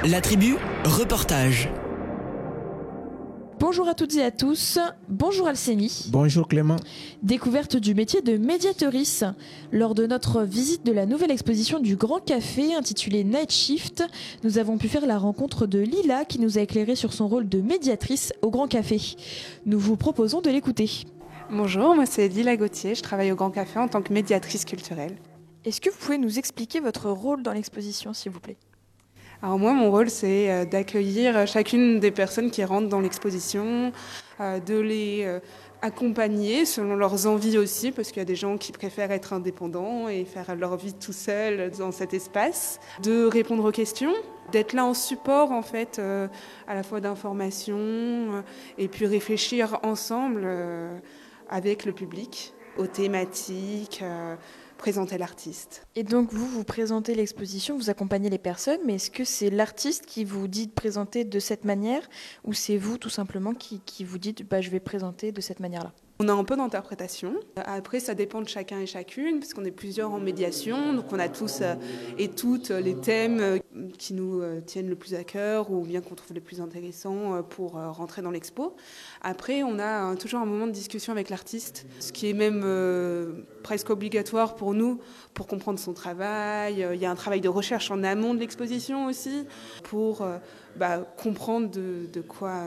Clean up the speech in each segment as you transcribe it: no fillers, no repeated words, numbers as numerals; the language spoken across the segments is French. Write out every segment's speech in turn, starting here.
La tribu, reportage. Bonjour à toutes et à tous, bonjour Alcémy. Bonjour Clément. Découverte du métier de médiatrice. Lors de notre visite de la nouvelle exposition du Grand Café intitulée Night Shift, nous avons pu faire la rencontre de Lila qui nous a éclairé sur son rôle de médiatrice au Grand Café. Nous vous proposons de l'écouter. Bonjour, moi c'est Lila Gauthier, je travaille au Grand Café en tant que médiatrice culturelle. Est-ce que vous pouvez nous expliquer votre rôle dans l'exposition, s'il vous plaît ? Alors moi, mon rôle, c'est d'accueillir chacune des personnes qui rentrent dans l'exposition, de les accompagner selon leurs envies aussi, parce qu'il y a des gens qui préfèrent être indépendants et faire leur vie tout seul dans cet espace, de répondre aux questions, d'être là en support en fait, à la fois d'information, et puis réfléchir ensemble avec le public aux thématiques, présenter l'artiste. Et donc vous présentez l'exposition, vous accompagnez les personnes, mais est-ce que c'est l'artiste qui vous dit de présenter de cette manière ou c'est vous tout simplement qui vous dites je vais présenter de cette manière-là ? On a un peu d'interprétation. Après, ça dépend de chacun et chacune, parce qu'on est plusieurs en médiation, donc on a tous et toutes les thèmes qui nous tiennent le plus à cœur ou bien qu'on trouve les plus intéressants pour rentrer dans l'expo. Après, on a toujours un moment de discussion avec l'artiste, ce qui est même presque obligatoire pour nous, pour comprendre son travail. Il y a un travail de recherche en amont de l'exposition aussi, pour comprendre de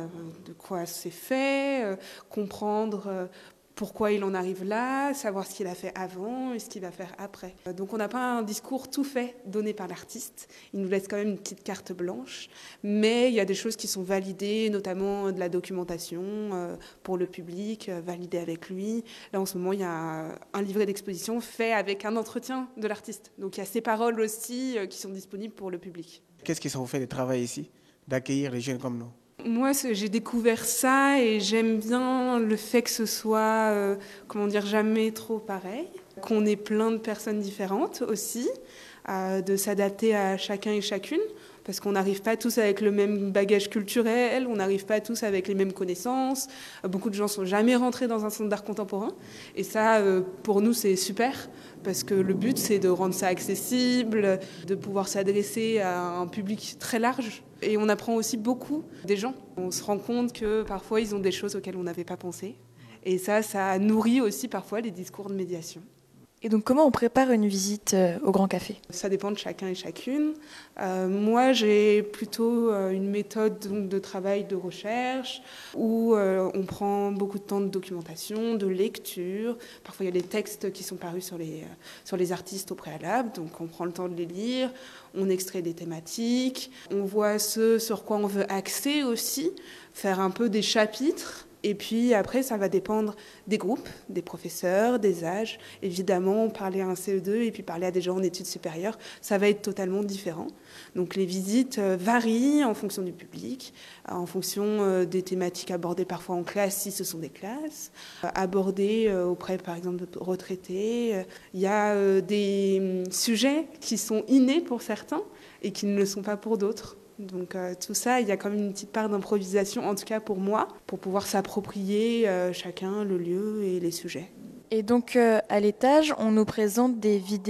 quoi c'est fait, comprendre pourquoi il en arrive là, savoir ce qu'il a fait avant et ce qu'il va faire après. Donc on n'a pas un discours tout fait donné par l'artiste, il nous laisse quand même une petite carte blanche, mais il y a des choses qui sont validées, notamment de la documentation pour le public, validée avec lui. Là en ce moment il y a un livret d'exposition fait avec un entretien de l'artiste, donc il y a ses paroles aussi qui sont disponibles pour le public. Qu'est-ce qui ça vous fait de travailler ici, d'accueillir les jeunes comme nous ? Moi, j'ai découvert ça et j'aime bien le fait que ce soit, jamais trop pareil, qu'on ait plein de personnes différentes aussi, de s'adapter à chacun et chacune, parce qu'on n'arrive pas tous avec le même bagage culturel, on n'arrive pas tous avec les mêmes connaissances. Beaucoup de gens ne sont jamais rentrés dans un centre d'art contemporain, et ça, pour nous, c'est super, parce que le but, c'est de rendre ça accessible, de pouvoir s'adresser à un public très large. Et on apprend aussi beaucoup des gens. On se rend compte que parfois, ils ont des choses auxquelles on n'avait pas pensé. Et ça nourrit aussi parfois les discours de médiation. Et donc comment on prépare une visite au Grand Café ? Ça dépend de chacun et chacune. Moi, j'ai plutôt une méthode de travail de recherche où on prend beaucoup de temps de documentation, de lecture. Parfois, il y a des textes qui sont parus sur les artistes au préalable, donc on prend le temps de les lire. On extrait des thématiques, on voit ce sur quoi on veut axer aussi, faire un peu des chapitres. Et puis après, ça va dépendre des groupes, des professeurs, des âges. Évidemment, parler à un CE2 et puis parler à des gens en études supérieures, ça va être totalement différent. Donc les visites varient en fonction du public, en fonction des thématiques abordées parfois en classe, si ce sont des classes, abordées auprès, par exemple, de retraités. Il y a des sujets qui sont innés pour certains et qui ne le sont pas pour d'autres. Donc tout ça, il y a quand même une petite part d'improvisation, en tout cas pour moi, pour pouvoir s'approprier chacun le lieu et les sujets. Et donc à l'étage, on nous présente des vidéos